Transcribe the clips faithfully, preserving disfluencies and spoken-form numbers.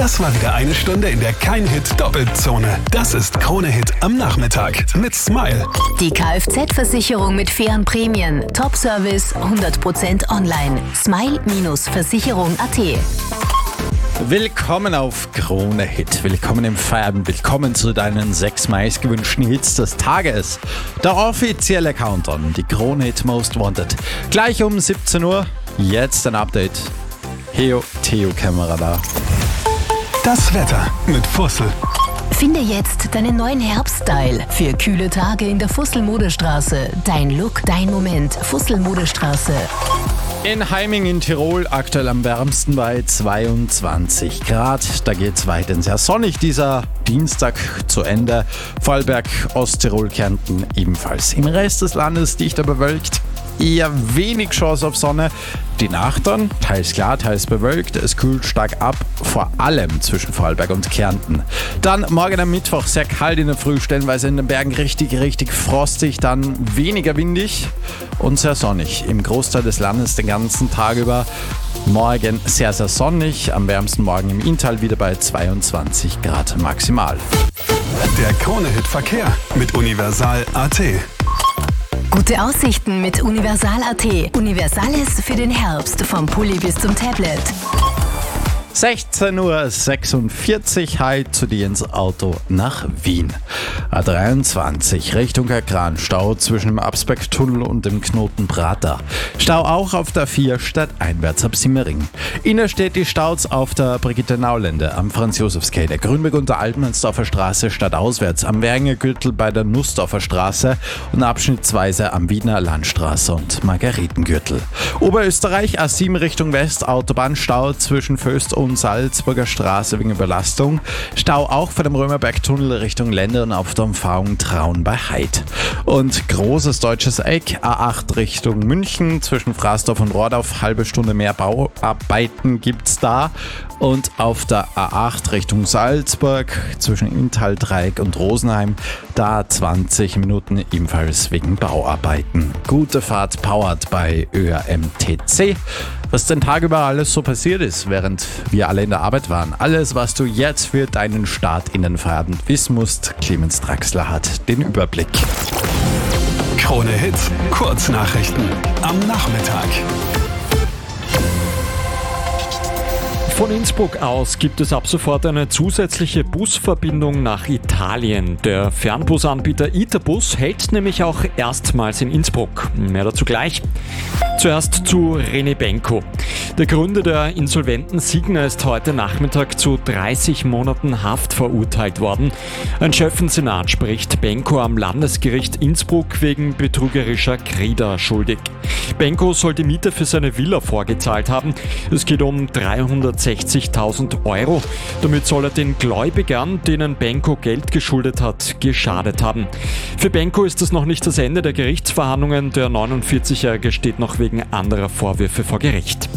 Das war wieder eine Stunde, in der kein Hit doppelt Zone. Das ist Krone Hit am Nachmittag mit Smile. Die Kfz-Versicherung mit fairen Prämien. Top-Service, hundert Prozent online. Smile Versicherung Punkt at. Willkommen auf Krone Hit, willkommen im Feierabend, willkommen zu deinen sechs meistgewünschten Hits des Tages. Der offizielle Countdown, die Krone Hit Most Wanted. Gleich um siebzehn Uhr, jetzt ein Update. Heo, Theo Kämmerer da. Das Wetter mit Fussel. Finde jetzt deinen neuen Herbststyle für kühle Tage in der Fussel-Modestraße. Dein Look, dein Moment. Fussel-Modestraße. In Heiming in Tirol aktuell am wärmsten bei zweiundzwanzig Grad. Da geht's weiterhin sehr sonnig dieser Dienstag zu Ende. Vorarlberg, Osttirol, Kärnten ebenfalls. Im Rest des Landes dichter bewölkt. Eher wenig Chance auf Sonne. Die Nacht dann, teils klar, teils bewölkt. Es kühlt stark ab, vor allem zwischen Vorarlberg und Kärnten. Dann morgen am Mittwoch sehr kalt in der Früh, stellenweise in den Bergen richtig, richtig frostig. Dann weniger windig und sehr sonnig. Im Großteil des Landes den ganzen Tag über. Morgen sehr, sehr sonnig. Am wärmsten morgen im Inntal wieder bei zweiundzwanzig Grad maximal. Der Krone-Hit Verkehr mit Universal Punkt at. Gute Aussichten mit Universal Punkt at. Universales für den Herbst, vom Pulli bis zum Tablet. sechzehn Uhr sechsundvierzig, heute zu dir ins Auto nach Wien. A dreiundzwanzig Richtung Kran, Stau zwischen dem Absbergtunnel und dem Knoten Prater. Stau auch auf der vier stadteinwärts ab Simmering. Innerstädtisch Staus auf der Brigitte-Naulände am Franz-Josefs-Quai, der Grünweg und der Altmannsdorfer Straße stadtauswärts, am Währinger Gürtel bei der Nussdorfer Straße und abschnittsweise am Wiener Landstraße und Margaretengürtel. Oberösterreich A sieben Richtung West, Autobahnstau zwischen Föst und Salzburger Straße wegen Überlastung. Stau auch vor dem Römerbergtunnel Richtung Länder und auf der Umfahrung Traun bei Heid. Und großes deutsches Eck, A acht Richtung München, zwischen Fraßdorf und Rohrdorf, halbe Stunde mehr Bauarbeiten gibt's da. Und auf der A acht Richtung Salzburg, zwischen Inntal, Dreieck und Rosenheim, da zwanzig Minuten ebenfalls wegen Bauarbeiten. Gute Fahrt powered bei Ö R M T C. Was den Tag über alles so passiert ist, während wir alle in der Arbeit waren. Alles, was du jetzt für deinen Start in den Feierabend wissen musst. Clemens Draxler hat den Überblick. Krone Hit, Kurznachrichten am Nachmittag. Von Innsbruck aus gibt es ab sofort eine zusätzliche Busverbindung nach Italien. Der Fernbusanbieter Itabus hält nämlich auch erstmals in Innsbruck. Mehr dazu gleich. Zuerst zu René Benko. Der Gründer der insolventen Signa ist heute Nachmittag zu dreißig Monaten Haft verurteilt worden. Ein Schöffensenat spricht Benko am Landesgericht Innsbruck wegen betrügerischer Kreda schuldig. Benko soll die Miete für seine Villa vorgezahlt haben. Es geht um dreihundertsechzigtausend Euro. Damit soll er den Gläubigern, denen Benko Geld geschuldet hat, geschadet haben. Für Benko ist das noch nicht das Ende der Gerichtsverhandlungen. Der neunundvierzigjährige steht noch wegen anderer Vorwürfe vor Gericht.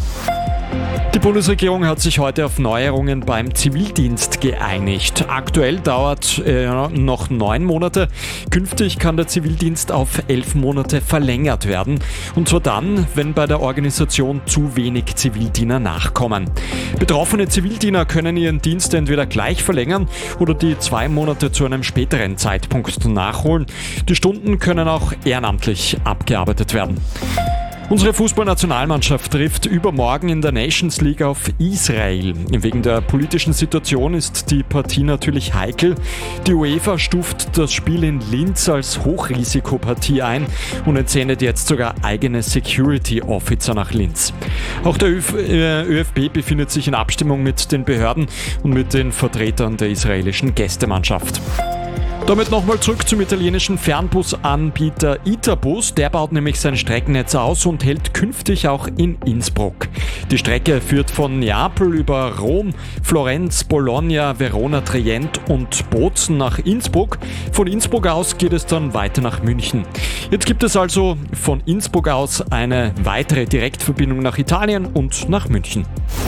Die Bundesregierung hat sich heute auf Neuerungen beim Zivildienst geeinigt. Aktuell dauert äh, noch neun Monate. Künftig kann der Zivildienst auf elf Monate verlängert werden. Und zwar dann, wenn bei der Organisation zu wenig Zivildiener nachkommen. Betroffene Zivildiener können ihren Dienst entweder gleich verlängern oder die zwei Monate zu einem späteren Zeitpunkt nachholen. Die Stunden können auch ehrenamtlich abgearbeitet werden. Unsere Fußballnationalmannschaft trifft übermorgen in der Nations League auf Israel. Wegen der politischen Situation ist die Partie natürlich heikel. Die UEFA stuft das Spiel in Linz als Hochrisikopartie ein und entsendet jetzt sogar eigene Security Officer nach Linz. Auch der ÖFB befindet sich in Abstimmung mit den Behörden und mit den Vertretern der israelischen Gästemannschaft. Damit nochmal zurück zum italienischen Fernbusanbieter Itabus. Der baut nämlich sein Streckennetz aus und hält künftig auch in Innsbruck. Die Strecke führt von Neapel über Rom, Florenz, Bologna, Verona, Trient und Bozen nach Innsbruck. Von Innsbruck aus geht es dann weiter nach München. Jetzt gibt es also von Innsbruck aus eine weitere Direktverbindung nach Italien und nach München.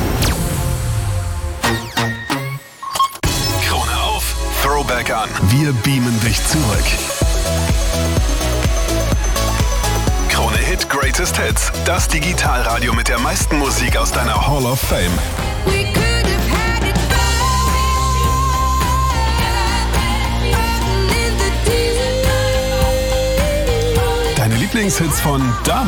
Throwback an. Wir beamen dich zurück. Krone Hit Greatest Hits. Das Digitalradio mit der meisten Musik aus deiner Hall of Fame. We could have had it all. Lieblingshits von damals.